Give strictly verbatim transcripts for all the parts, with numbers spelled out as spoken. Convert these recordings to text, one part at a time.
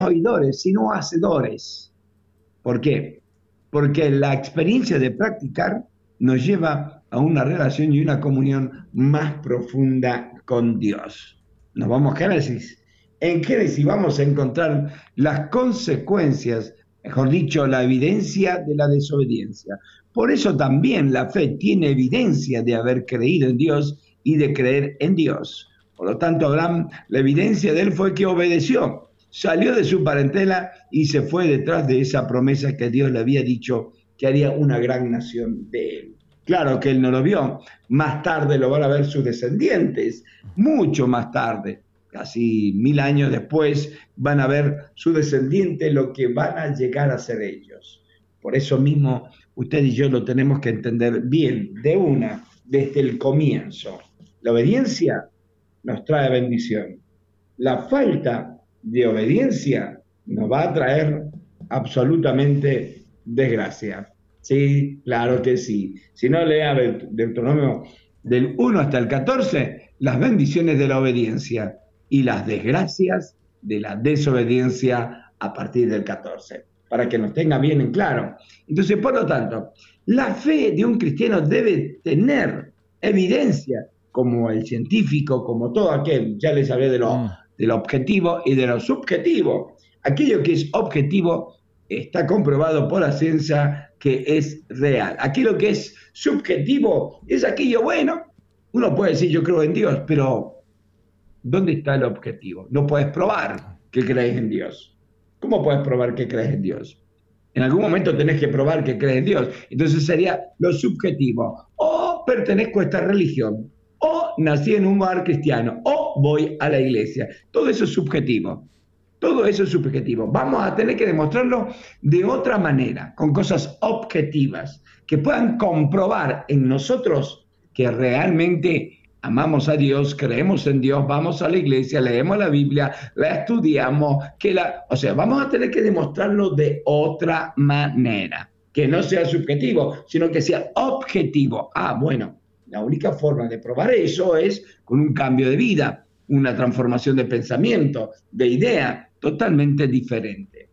oidores, sino hacedores. ¿Por qué? Porque la experiencia de practicar nos lleva a una relación y una comunión más profunda con Dios. Nos vamos a Génesis. En Génesis vamos a encontrar las consecuencias, mejor dicho, la evidencia de la desobediencia. Por eso también la fe tiene evidencia de haber creído en Dios y de creer en Dios. Por lo tanto, Abraham, la evidencia de él fue que obedeció. Salió de su parentela y se fue detrás de esa promesa que Dios le había dicho que haría una gran nación de él. Claro que él no lo vio, más tarde lo van a ver sus descendientes, mucho más tarde, casi mil años después, van a ver sus descendientes lo que van a llegar a ser ellos. Por eso mismo, usted y yo lo tenemos que entender bien, de una, desde el comienzo. La obediencia nos trae bendición. La falta de obediencia nos va a traer absolutamente desgracia. Sí, claro que sí. Si no lea Deuteronomio del uno hasta el catorce, las bendiciones de la obediencia y las desgracias de la desobediencia a partir del catorce, para que nos tenga bien en claro. Entonces, por lo tanto, la fe de un cristiano debe tener evidencia, como el científico, como todo aquel, ya les hablé de lo, mm. de lo objetivo y de lo subjetivo. Aquello que es objetivo está comprobado por la ciencia que es real. Aquello que es subjetivo es aquello bueno. Uno puede decir yo creo en Dios, pero ¿dónde está el objetivo? No puedes probar que crees en Dios. ¿Cómo puedes probar que crees en Dios? En algún momento tenés que probar que crees en Dios. Entonces sería lo subjetivo. O pertenezco a esta religión, o nací en un hogar cristiano, o voy a la iglesia. Todo eso es subjetivo. Todo eso es subjetivo. Vamos a tener que demostrarlo de otra manera, con cosas objetivas, que puedan comprobar en nosotros que realmente amamos a Dios, creemos en Dios, vamos a la iglesia, leemos la Biblia, la estudiamos, que la, o sea, vamos a tener que demostrarlo de otra manera, que no sea subjetivo, sino que sea objetivo. Ah, bueno, la única forma de probar eso es con un cambio de vida, una transformación de pensamiento, de idea, totalmente diferente.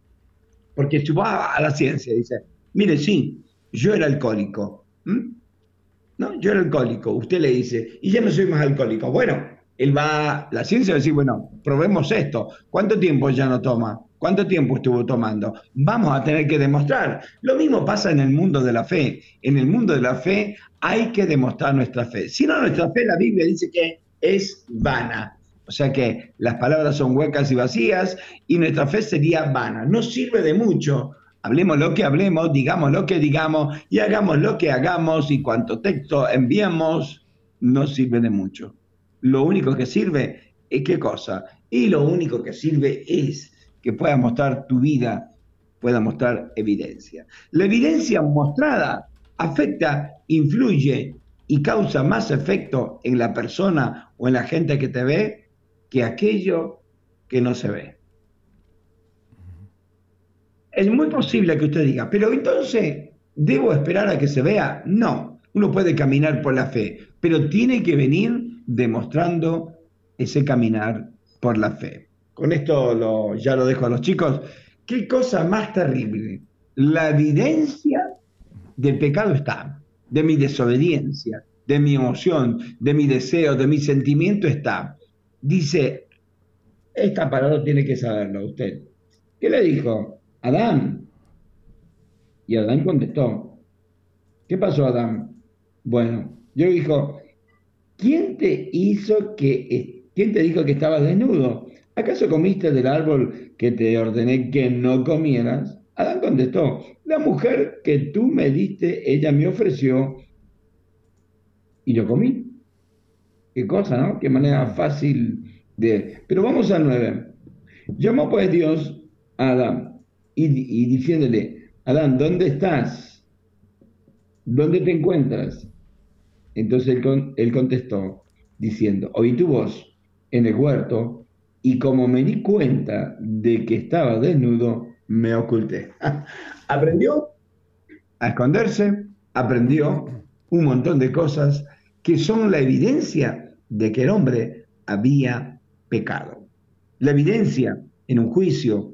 Porque si va a la ciencia, dice, mire, sí, yo era alcohólico, ¿Mm? ¿no? Yo era alcohólico, usted le dice, y ya no soy más alcohólico. Bueno, él va, la ciencia va a decir, bueno, probemos esto. ¿Cuánto tiempo ya no toma? ¿Cuánto tiempo estuvo tomando? Vamos a tener que demostrar. Lo mismo pasa en el mundo de la fe. En el mundo de la fe hay que demostrar nuestra fe. Si no, nuestra fe, la Biblia dice que es vana. O sea que las palabras son huecas y vacías y nuestra fe sería vana. No sirve de mucho. Hablemos lo que hablemos, digamos lo que digamos y hagamos lo que hagamos y cuanto texto enviamos, no sirve de mucho. Lo único que sirve es qué cosa. Y lo único que sirve es que puedas mostrar tu vida, pueda mostrar evidencia. La evidencia mostrada afecta, influye y causa más efecto en la persona o en la gente que te ve que aquello que no se ve. Es muy posible que usted diga, pero entonces, ¿debo esperar a que se vea? No, uno puede caminar por la fe, pero tiene que venir demostrando ese caminar por la fe. Con esto lo, ya lo dejo a los chicos. ¿Qué cosa más terrible? La evidencia del pecado está, de mi desobediencia, de mi emoción, de mi deseo, de mi sentimiento está. Dice, esta palabra tiene que saberlo usted. ¿Qué le dijo? Adán. Y Adán contestó. ¿Qué pasó, Adán? Bueno, yo dijo, ¿quién te hizo que, quién te dijo que estabas desnudo? ¿Acaso comiste del árbol que te ordené que no comieras? Adán contestó, la mujer que tú me diste, ella me ofreció y yo comí. Qué cosa, ¿no? Qué manera fácil de... Pero vamos al nueve. Llamó pues Dios a Adán y, y diciéndole, Adán, ¿dónde estás? ¿Dónde te encuentras? Entonces él, él contestó diciendo, oí tu voz en el huerto y como me di cuenta de que estaba desnudo, me oculté. Aprendió a esconderse, aprendió un montón de cosas que son la evidencia de que el hombre había pecado. La evidencia en un juicio,